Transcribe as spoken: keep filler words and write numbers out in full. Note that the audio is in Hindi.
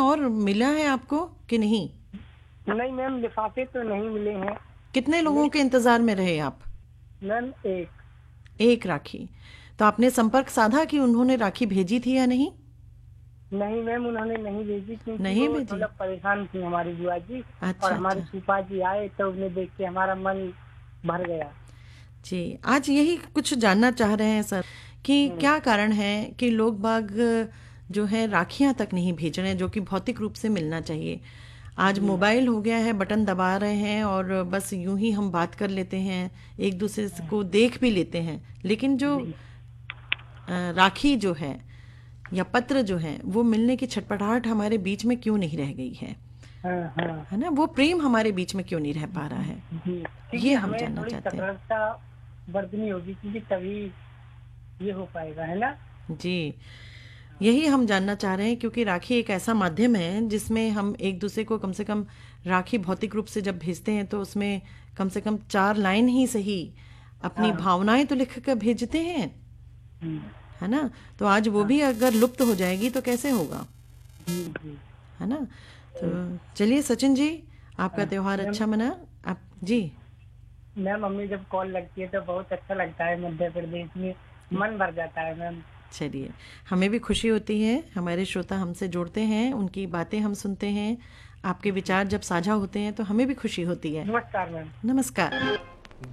और मिला है आपको कि नहीं? नहीं मैम, लिफाफे तो नहीं मिले हैं। कितने लोगों मेरे के इंतजार में रहे आप? मैम एक। एक राखी। तो आपने संपर्क साधा कि उन्होंने राखी भेजी थी या नहीं? नहीं मैम, उन्होंने नहीं भेजी क्योंकि नहीं वो भेजी। थोड़ा परेशान थी हमारी बुआ जी। और अच्छा हमारे अच्छा। फूफा जी आए तो उन्हें देख के हमारा मन भर गया। जी, आज यही कुछ जानना चाह रहे हैं सर कि हम्म। क्या कारण है कि लोग बाग जो है राखियां तक नहीं भेज रहे हैं, जो कि भौतिक रूप से मिलना चाहिए। आज जी। मोबाइल हो गया है, बटन दबा रहे हैं और बस यूं ही हम बात कर लेते हैं, एक दूसरे को देख भी लेते हैं, लेकिन जो जी। अ, राखी जो है या पत्र जो है वो मिलने की छटपटाहट हमारे बीच में क्यों नहीं रह गई है? हाँ हाँ। है ना, वो प्रेम हमारे बीच में क्यों नहीं रह पा रहा है? जी, क्योंकि ये हम हमें जानना थोड़ी चाहते हैं। सतर्कता बरतनी होगी, क्योंकि तभी ये हो पाएगा, है ना। जी, यही हम जानना चाह रहे हैं क्योंकि राखी एक ऐसा माध्यम है जिसमें हम एक दूसरे को कम से कम राखी भौतिक रूप से जब भेजते हैं तो उसमें कम से कम चार लाइन ही सही अपनी हाँ। भावनाएं तो लिख कर भेजते हैं, हम्म। है ना। तो आज वो हाँ। भी अगर लुप्त हो जाएगी तो कैसे होगा, जी जी। है ना। तो चलिए सचिन जी, आपका हाँ त्योहार मैम। अच्छा मना। आप जी। मैम, मम्मी जब कॉल लगती है तो बहुत अच्छा लगता है, मध्य प्रदेश में मन भर जाता है मैम। चलिए, हमें भी खुशी होती है, हमारे श्रोता हमसे जुड़ते हैं, उनकी बातें हम सुनते हैं, आपके विचार जब साझा होते हैं तो हमें भी खुशी होती है। नमस्कार मैम। नमस्कार।